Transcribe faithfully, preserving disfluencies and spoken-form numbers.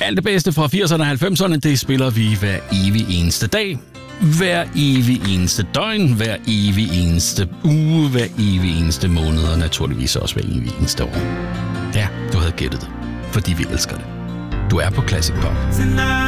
Alt det bedste fra firserne og halvfemserne, det spiller vi hver evig eneste dag. Hver evig eneste døgn, hver evig eneste uge, hver evig eneste måned, og naturligvis også hver evig eneste år. Ja, du havde gættet det, fordi vi elsker det. Du er på Classic Pop.